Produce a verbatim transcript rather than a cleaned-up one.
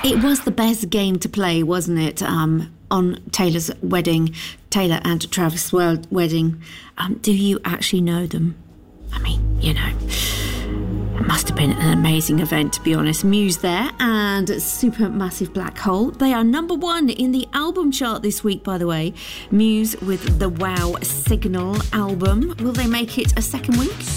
It was the best game to play, wasn't it? Um, on Taylor's wedding, Taylor and Travis' wedding. Um, do you actually know them? I mean, you know, it must have been an amazing event, to be honest. Muse there and Supermassive Black Hole. They are number one in the album chart this week, by the way. Muse with the Wow Signal album. Will they make it a second week?